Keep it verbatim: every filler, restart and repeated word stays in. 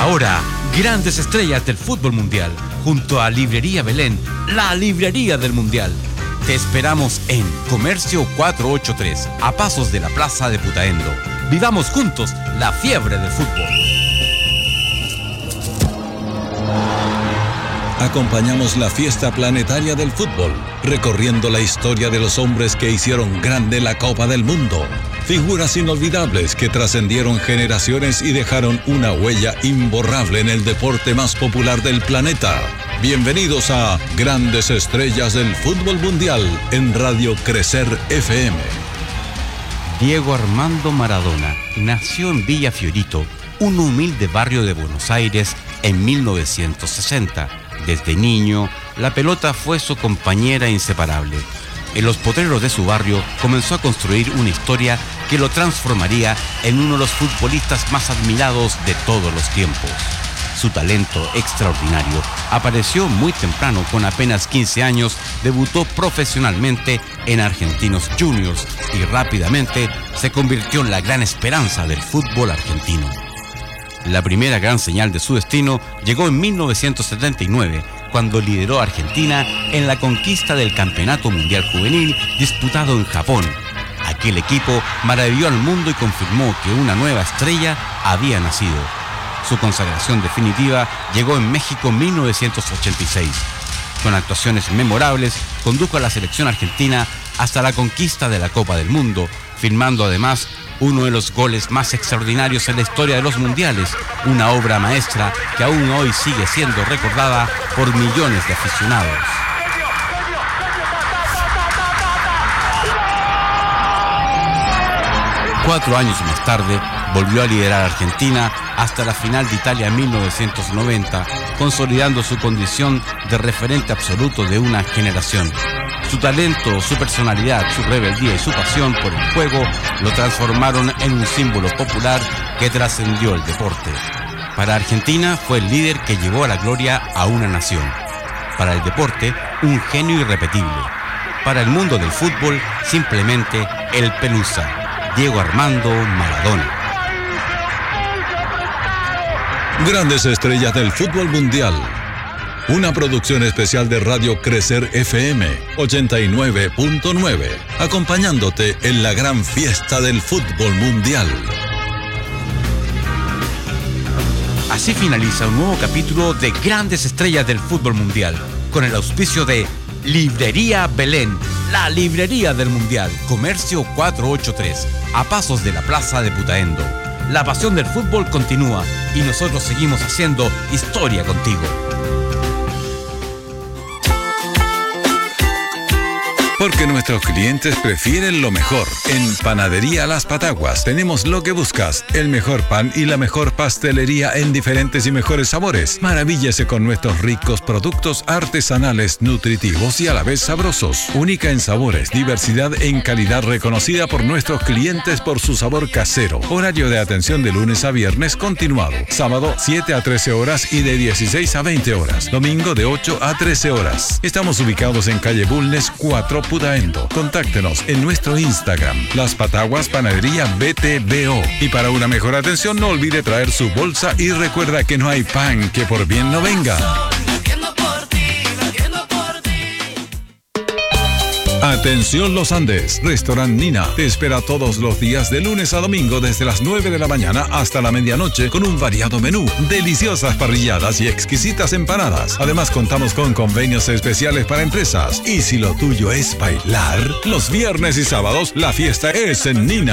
ahora, grandes estrellas del fútbol mundial, junto a Librería Belén, la librería del mundial. Te esperamos en Comercio cuatrocientos ochenta y tres, a pasos de la Plaza de Putaendo. Vivamos juntos la fiebre del fútbol. Acompañamos la fiesta planetaria del fútbol, recorriendo la historia de los hombres que hicieron grande la Copa del Mundo. Figuras inolvidables que trascendieron generaciones y dejaron una huella imborrable en el deporte más popular del planeta. Bienvenidos a Grandes Estrellas del Fútbol Mundial en Radio Crecer F M. Diego Armando Maradona nació en Villa Fiorito, un humilde barrio de Buenos Aires, en mil novecientos sesenta. Desde niño, la pelota fue su compañera inseparable. En los potreros de su barrio comenzó a construir una historia que lo transformaría en uno de los futbolistas más admirados de todos los tiempos. Su talento extraordinario apareció muy temprano. Con apenas quince años, debutó profesionalmente en Argentinos Juniors y rápidamente se convirtió en la gran esperanza del fútbol argentino. La primera gran señal de su destino llegó en mil novecientos setenta y nueve, cuando lideró a Argentina en la conquista del Campeonato Mundial Juvenil disputado en Japón. Aquel equipo maravilló al mundo y confirmó que una nueva estrella había nacido. Su consagración definitiva llegó en México en mil novecientos ochenta y seis. Con actuaciones memorables, condujo a la selección argentina hasta la conquista de la Copa del Mundo, firmando además uno de los goles más extraordinarios en la historia de los mundiales, una obra maestra que aún hoy sigue siendo recordada por millones de aficionados. Cuatro años más tarde, volvió a liderar a Argentina hasta la final de Italia en mil novecientos noventa, consolidando su condición de referente absoluto de una generación. Su talento, su personalidad, su rebeldía y su pasión por el juego lo transformaron en un símbolo popular que trascendió el deporte. Para Argentina fue el líder que llevó a la gloria a una nación. Para el deporte, un genio irrepetible. Para el mundo del fútbol, simplemente el Pelusa, Diego Armando Maradona. Grandes Estrellas del Fútbol Mundial. Una producción especial de Radio Crecer F M ochenta y nueve punto nueve, acompañándote en la gran fiesta del fútbol mundial. Así finaliza un nuevo capítulo de Grandes Estrellas del Fútbol Mundial, con el auspicio de Librería Belén, la librería del mundial. Comercio cuatrocientos ochenta y tres, a pasos de la Plaza de Putaendo. La pasión del fútbol continúa y nosotros seguimos haciendo historia contigo. Porque nuestros clientes prefieren lo mejor. En Panadería Las Pataguas tenemos lo que buscas: el mejor pan y la mejor pastelería en diferentes y mejores sabores. Maravíllese con nuestros ricos productos artesanales, nutritivos y a la vez sabrosos. Única en sabores, diversidad en calidad, reconocida por nuestros clientes por su sabor casero. Horario de atención de lunes a viernes continuado. Sábado siete a trece horas y de dieciséis a veinte horas. Domingo de ocho a trece horas. Estamos ubicados en calle Bulnes cuatro, Putaendo. Contáctenos en nuestro Instagram, Las Pataguas Panadería B T B O. Y para una mejor atención, no olvide traer su bolsa y recuerda que no hay pan que por bien no venga. Atención Los Andes, Restaurant Nina te espera todos los días de lunes a domingo desde las nueve de la mañana hasta la medianoche con un variado menú, deliciosas parrilladas y exquisitas empanadas. Además contamos con convenios especiales para empresas. Y si lo tuyo es bailar, los viernes y sábados la fiesta es en Nina.